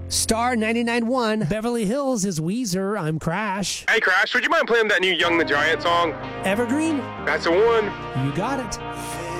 Star 99.1 Beverly Hills is Weezer. I'm Crash. Hey, Crash, would you mind playing that new Young the Giant song? Evergreen? That's the one. You got it.